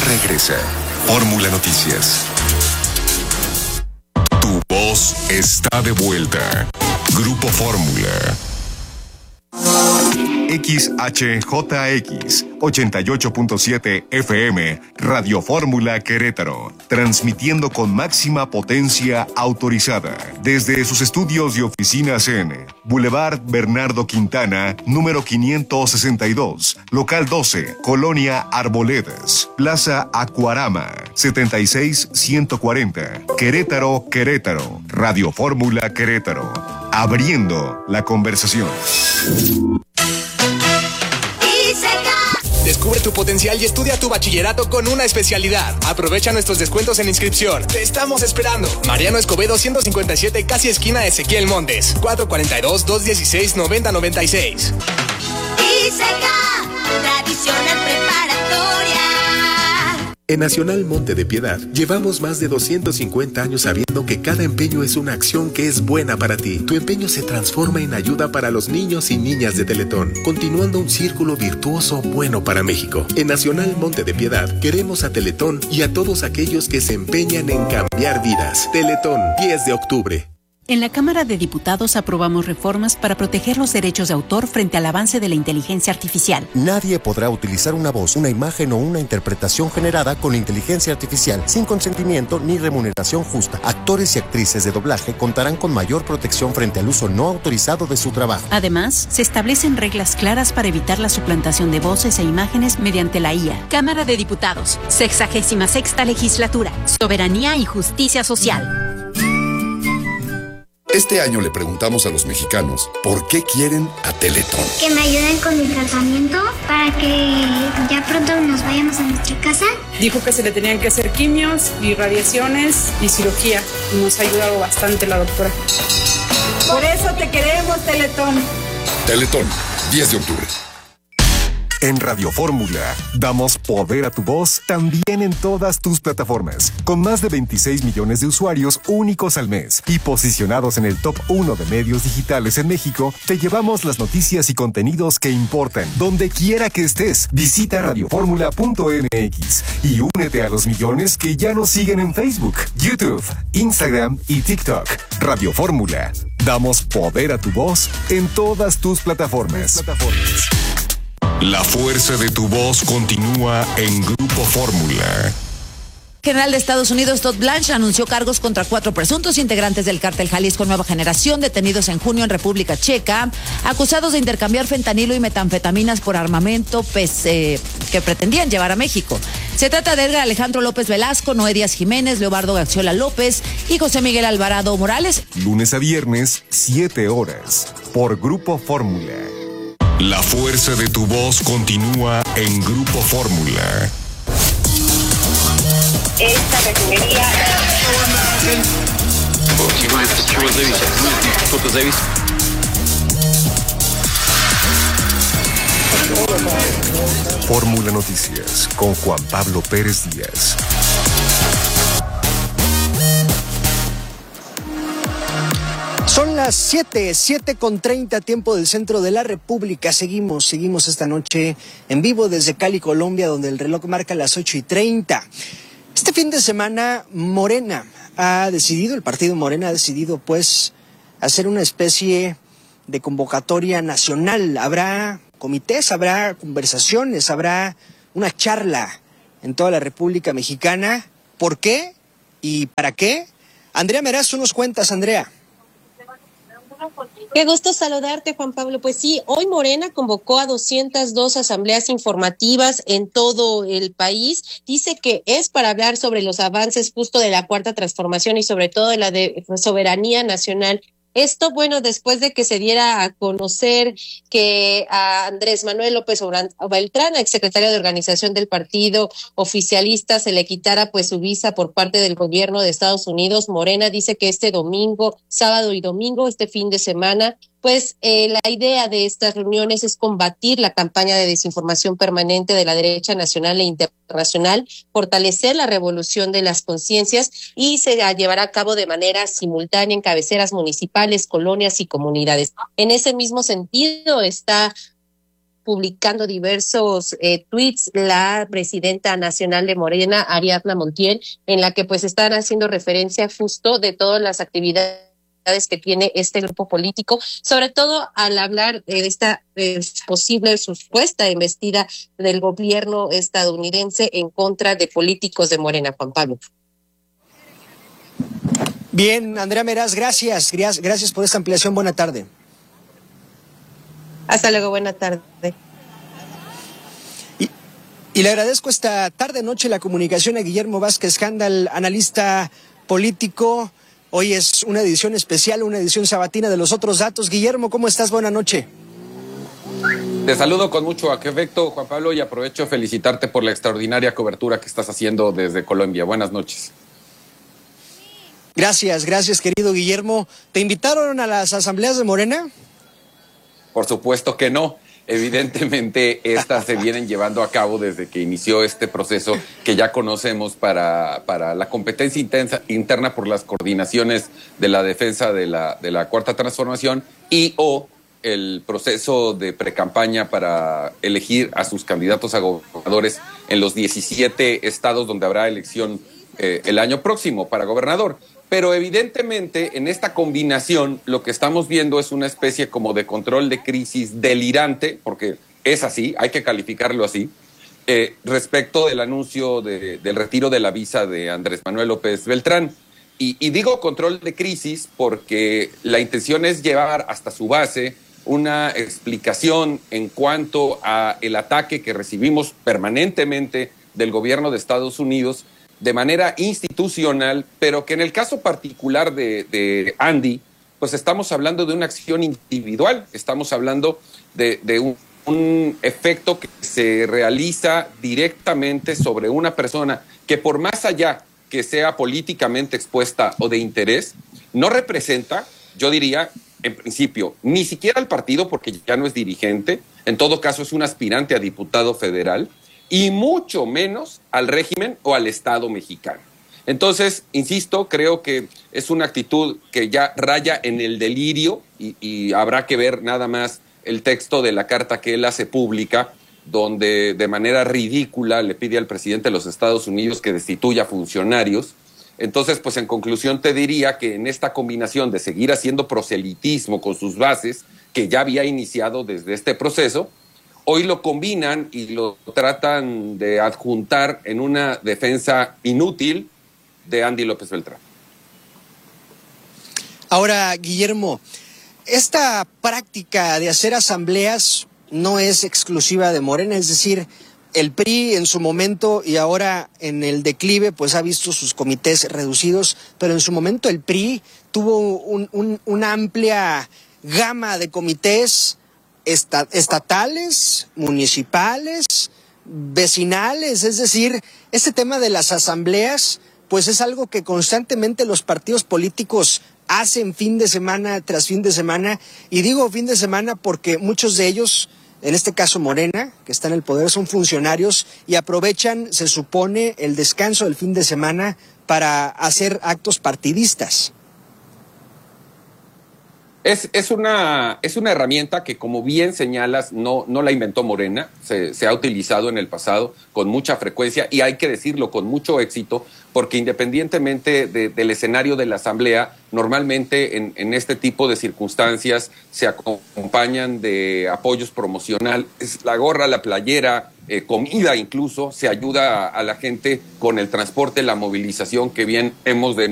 regresa. Fórmula Noticias. Tu voz está de vuelta. Grupo Fórmula. XHJX 88.7 FM, Radio Fórmula Querétaro, transmitiendo con máxima potencia autorizada desde sus estudios y oficinas en Boulevard Bernardo Quintana, número 562, local 12, Colonia Arboledas, Plaza Acuarama, 76140, Querétaro, Querétaro, Radio Fórmula Querétaro, abriendo la conversación. Descubre tu potencial y estudia tu bachillerato con una especialidad. Aprovecha nuestros descuentos en inscripción. Te estamos esperando. Mariano Escobedo 157, casi esquina Ezequiel Montes. 442-216-9096. Tradicional preparatoria. En Nacional Monte de Piedad llevamos más de 250 años sabiendo que cada empeño es una acción que es buena para ti. Tu empeño se transforma en ayuda para los niños y niñas de Teletón, continuando un círculo virtuoso bueno para México. En Nacional Monte de Piedad queremos a Teletón y a todos aquellos que se empeñan en cambiar vidas. Teletón, 10 de octubre. En la Cámara de Diputados aprobamos reformas para proteger los derechos de autor frente al avance de la inteligencia artificial. Nadie podrá utilizar una voz, una imagen o una interpretación generada con inteligencia artificial sin consentimiento ni remuneración justa. Actores y actrices de doblaje contarán con mayor protección frente al uso no autorizado de su trabajo. Además, se establecen reglas claras para evitar la suplantación de voces e imágenes mediante la IA. Cámara de Diputados, 66ª Legislatura, Soberanía y Justicia Social. Este año le preguntamos a los mexicanos por qué quieren a Teletón. Que me ayuden con mi tratamiento para que ya pronto nos vayamos a nuestra casa. Dijo que se le tenían que hacer quimios y radiaciones y cirugía. Nos ha ayudado bastante la doctora. Por eso te queremos, Teletón. Teletón, 10 de octubre. En Radio Fórmula, damos poder a tu voz también en todas tus plataformas, con más de 26 millones de usuarios únicos al mes y posicionados en el top 1 de medios digitales en México. Te llevamos las noticias y contenidos que importan, donde quiera que estés. Visita radioformula.mx y únete a los millones que ya nos siguen en Facebook, YouTube, Instagram y TikTok. Radio Fórmula, damos poder a tu voz en todas tus plataformas. La fuerza de tu voz continúa en Grupo Fórmula. General de Estados Unidos Todd Blanche anunció cargos contra 4 presuntos integrantes del cártel Jalisco Nueva Generación detenidos en junio en República Checa, acusados de intercambiar fentanilo y metanfetaminas por armamento que pretendían llevar a México. Se trata de Edgar Alejandro López Velasco, Noé Díaz Jiménez, Leobardo Gaxiola López y José Miguel Alvarado Morales. Lunes a viernes, 7 horas, por Grupo Fórmula. La fuerza de tu voz continúa en Grupo Fórmula. Esta refinería. Fórmula Noticias con Juan Pablo Pérez Díaz. Son las 7:30 tiempo del centro de la República. Seguimos esta noche en vivo desde Cali, Colombia, donde el reloj marca las 8:30. Este fin de semana el partido Morena ha decidido pues hacer una especie de convocatoria nacional. Habrá comités, habrá conversaciones, habrá una charla en toda la República Mexicana. ¿Por qué y para qué? Andrea Meraz, nos cuentas, Andrea. Qué gusto saludarte, Juan Pablo. Pues sí, hoy Morena convocó a 202 asambleas informativas en todo el país. Dice que es para hablar sobre los avances justo de la Cuarta Transformación y sobre todo de la de soberanía nacional. Esto, bueno, después de que se diera a conocer que a Andrés Manuel López Beltrán, exsecretario de organización del partido oficialista, se le quitara pues su visa por parte del gobierno de Estados Unidos. Morena dice que este domingo, sábado y domingo, este fin de semana, pues la idea de estas reuniones es combatir la campaña de desinformación permanente de la derecha nacional e internacional, fortalecer la revolución de las conciencias y se llevará a cabo de manera simultánea en cabeceras municipales, colonias y comunidades. En ese mismo sentido está publicando diversos tweets la presidenta nacional de Morena, Ariadna Montiel, en la que pues están haciendo referencia justo de todas las actividades que tiene este grupo político, sobre todo al hablar de esta posible supuesta embestida del gobierno estadounidense en contra de políticos de Morena. Juan Pablo. Bien, Andrea Meraz, gracias por esta ampliación. Buena tarde. Hasta luego, buena tarde. Y le agradezco esta tarde-noche la comunicación a Guillermo Vázquez Handal, analista político. Hoy es una edición especial, una edición sabatina de Los Otros Datos. Guillermo, ¿cómo estás? Buena noche. Te saludo con mucho afecto, Juan Pablo, y aprovecho felicitarte por la extraordinaria cobertura que estás haciendo desde Colombia. Buenas noches. Gracias, querido Guillermo. ¿Te invitaron a las asambleas de Morena? Por supuesto que no. Evidentemente, estas se vienen llevando a cabo desde que inició este proceso que ya conocemos para la competencia interna por las coordinaciones de la defensa de la Cuarta Transformación y o el proceso de precampaña para elegir a sus candidatos a gobernadores en los 17 estados donde habrá elección el año próximo para gobernador. Pero evidentemente en esta combinación lo que estamos viendo es una especie como de control de crisis delirante, porque es así, hay que calificarlo así, respecto del anuncio del retiro de la visa de Andrés Manuel López Beltrán. Y digo control de crisis porque la intención es llevar hasta su base una explicación en cuanto a el ataque que recibimos permanentemente del gobierno de Estados Unidos de manera institucional, pero que en el caso particular de Andy, pues estamos hablando de una acción individual, estamos hablando de un efecto que se realiza directamente sobre una persona que por más allá que sea políticamente expuesta o de interés, no representa, yo diría, en principio, ni siquiera al partido porque ya no es dirigente, en todo caso es un aspirante a diputado federal, y mucho menos al régimen o al Estado mexicano. Entonces, insisto, creo que es una actitud que ya raya en el delirio y habrá que ver nada más el texto de la carta que él hace pública, donde de manera ridícula le pide al presidente de los Estados Unidos que destituya funcionarios. Entonces, pues en conclusión te diría que en esta combinación de seguir haciendo proselitismo con sus bases, que ya había iniciado desde este proceso, hoy lo combinan y lo tratan de adjuntar en una defensa inútil de Andy López Beltrán. Ahora, Guillermo, esta práctica de hacer asambleas no es exclusiva de Morena, es decir, el PRI en su momento y ahora en el declive pues ha visto sus comités reducidos, pero en su momento el PRI tuvo una amplia gama de comités estatales, municipales, vecinales, es decir, este tema de las asambleas pues es algo que constantemente los partidos políticos hacen fin de semana tras fin de semana, y digo fin de semana porque muchos de ellos, en este caso Morena, que está en el poder, son funcionarios y aprovechan, se supone, el descanso del fin de semana para hacer actos partidistas. Es una herramienta que, como bien señalas, no la inventó Morena, se ha utilizado en el pasado con mucha frecuencia y hay que decirlo con mucho éxito, porque independientemente del escenario de la asamblea, normalmente en este tipo de circunstancias se acompañan de apoyos promocionales, la gorra, la playera, comida incluso, se ayuda a la gente con el transporte, la movilización que bien hemos